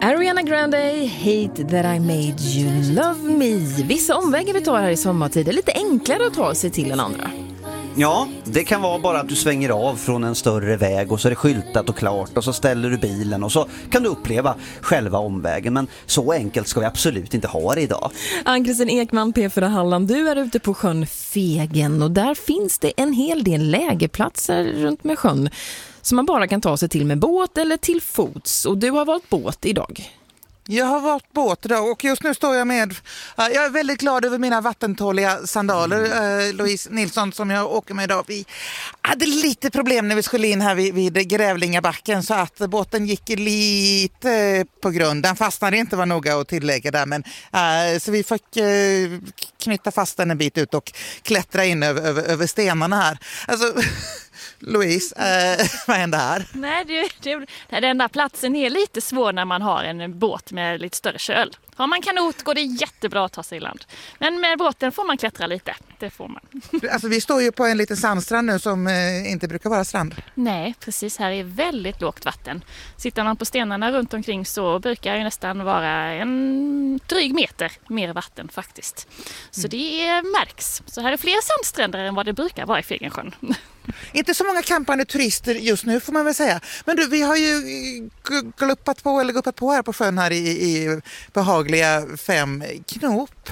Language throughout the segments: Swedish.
Ariana Grande, Hate That I Made You Love Me. Vissa omvägar vi tar här i sommartid är lite enklare att ta sig till än andra. Ja, det kan vara bara att du svänger av från en större väg och så är det skyltat och klart och så ställer du bilen och så kan du uppleva själva omvägen. Men så enkelt ska vi absolut inte ha det idag. Ann-Kristin Ekman, P4 Halland, du är ute på sjön Fegen och där finns det en hel del lägerplatser runt med sjön som man bara kan ta sig till med båt eller till fots. Och du har valt båt idag. Jag har varit båt idag och just nu står jag med, jag är väldigt glad över mina vattentåliga sandaler, Louise Nilsson som jag åker med idag. Vi hade lite problem när vi skulle in här vid Grävlingabacken så att båten gick lite på grund. Den fastnade inte, var noga att tillägga där, men så vi fick knyta fast den en bit ut och klättra in över stenarna här. Alltså... Louise, vad händer här? Nej, den där platsen är lite svår när man har en båt med lite större köl. Har man kanot går det jättebra att ta sig i land. Men med båten får man klättra lite, det får man. Alltså vi står ju på en liten sandstrand nu som inte brukar vara strand. Nej, precis, här är väldigt lågt vatten. Sitter man på stenarna runt omkring så brukar det nästan vara en dryg meter mer vatten faktiskt. Så det märks. Så här är fler sandstränder än vad det brukar vara i Fegensjön. Inte så många campande turister just nu får man väl säga. Men du, vi har ju guppat på här på sjön här i behagliga 5 knop.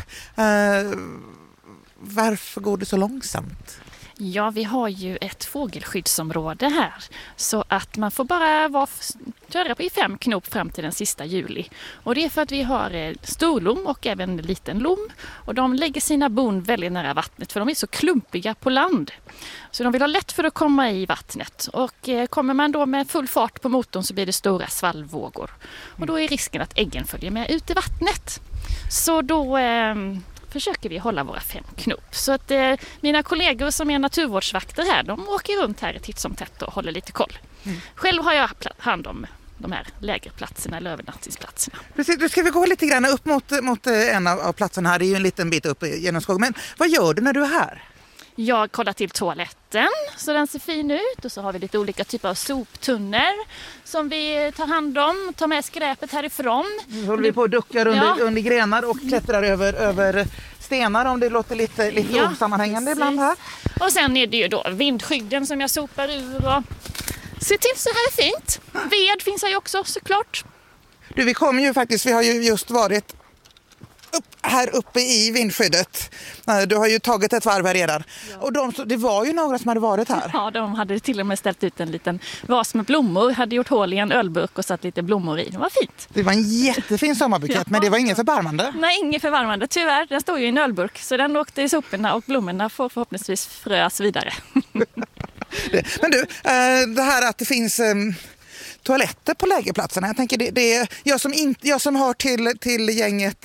Varför går det så långsamt? Ja, vi har ju ett fågelskyddsområde här så att man får bara köra på i 5 knop fram till den sista juli. Och det är för att vi har storlom och även liten lom och de lägger sina bon väldigt nära vattnet för de är så klumpiga på land. Så de vill ha lätt för att komma i vattnet och kommer man då med full fart på motorn så blir det stora svallvågor. Och då är risken att äggen följer med ut i vattnet. Så då... försöker vi hålla våra 5 knop. Så att mina kollegor som är naturvårdsvakter här, de åker runt här titt som tätt och håller lite koll. Själv har jag hand om de här lägerplatserna eller övernattningsplatserna. Precis, då ska vi gå lite grann upp mot en av platserna här. Det är ju en liten bit upp genom skogen. Men vad gör du när du är här? Jag kollar till toaletten så den ser fin ut och så har vi lite olika typer av soptunnor som vi tar hand om, tar med skräpet härifrån. Nu håller vi på att ducka under grenar och klättrar över stenar om det låter lite osammanhängande ibland här. Och sen är det ju då vindskydden som jag sopar ur och ser till så här fint. Ved finns här ju också såklart. Du, vi har ju just varit här uppe i vindskyddet. Du har ju tagit ett varv här redan. Ja. Och det var ju några som hade varit här. Ja, de hade till och med ställt ut en liten vas med blommor. Hade gjort hål i en ölburk och satt lite blommor i. Det var fint. Det var en jättefin sommarbukett, men det var ingen förvarmande. Nej, ingen förvarmande. Tyvärr, den stod ju i en ölburk. Så den åkte i soporna och blommorna får förhoppningsvis fröas vidare. Men du, det här att det finns... toaletter på lägerplatserna. Jag tänker det är jag som hör till gänget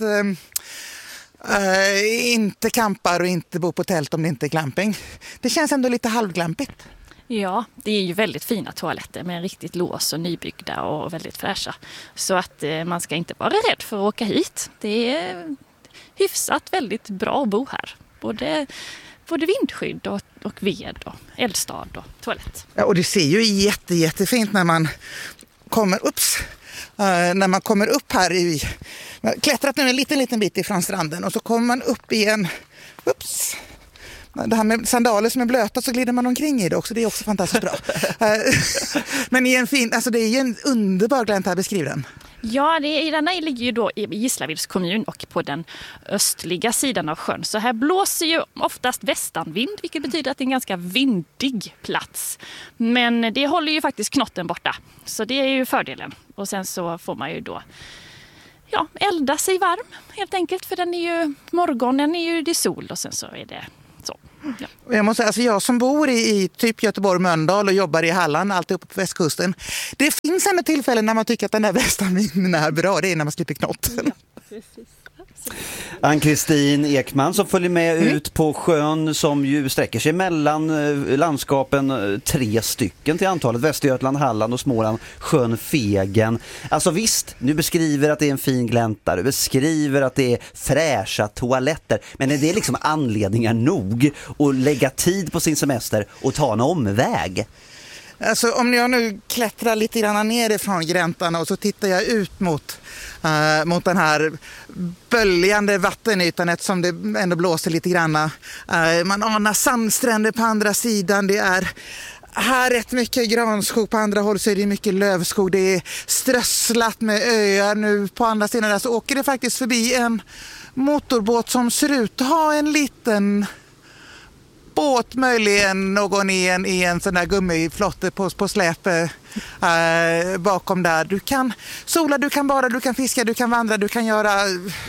inte campar och inte bor på tält om det inte är glamping. Det känns ändå lite halvglampigt. Ja, det är ju väldigt fina toaletter med riktigt lås och nybyggda och väldigt fräscha. Så att man ska inte vara rädd för att åka hit. Det är hyfsat väldigt bra att bo här. Både vindskydd och ved och eldstad och toalett. Ja, och det ser ju jättefint när man kommer upp här klättrat nu en liten bit ifrån stranden och så kommer man upp i det här med sandaler som är blöta så glider man omkring i det också. Det är också fantastiskt bra. Men i en fin, alltså det är ju en underbar glänt här, beskriv den. Ja, denna ligger ju då i Gislavids kommun och på den östliga sidan av sjön. Så här blåser ju oftast västanvind, vilket betyder att det är en ganska vindig plats. Men det håller ju faktiskt knotten borta, så det är ju fördelen. Och sen så får man ju då elda sig varm helt enkelt, för morgonen är ju det sol och sen så är det så. Ja. Jag måste säga, alltså jag som bor i typ Göteborg, Mölndal och jobbar i Halland, alltid uppe på västkusten. Det finns ändå tillfällen när man tycker att den där västanvinden är bra, det är när man slipper knotten. Ja, precis. Ann-Kristin Ekman som följer med ut på sjön som ju sträcker sig mellan landskapen 3 stycken till antalet: Västergötland, Halland och Småland, sjön Fegen. Alltså visst, nu beskriver att det är en fin glänta, du beskriver att det är fräscha toaletter, men är det liksom anledningar nog att lägga tid på sin semester och ta en omväg? Alltså, om jag nu klättrar lite grann nerifrån gräntan och så tittar jag ut mot den här böljande vattenytan eftersom det ändå blåser lite grann. Man anar sandstränder på andra sidan. Det är här rätt mycket granskog, på andra håll så är det mycket lövskog. Det är strösslat med öar. Nu på andra sidan där så åker det faktiskt förbi en motorbåt som ser ut att ha en liten båt, möjligen någon i en sån där gummiflotte på släp bakom där. Du kan sola, du kan bada, du kan fiska, du kan vandra, du kan göra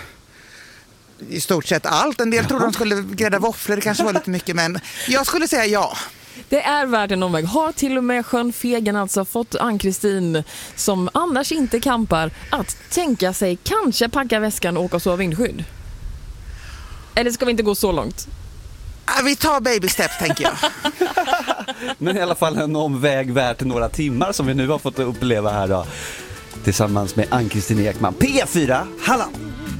i stort sett allt. En del trodde de skulle grädda våfflor, det kanske var lite mycket, men jag skulle säga ja. Det är värt en omväg. Har till och med sjön Fegen alltså fått Ann-Kristin, som annars inte kampar, att tänka sig kanske packa väskan och åka och så vindskydd? Eller ska vi inte gå så långt? Vi tar baby steps, tänker jag. Men i alla fall en omväg värt några timmar som vi nu har fått uppleva här då. Tillsammans med Ann-Kristin Ekman, P4 Halland.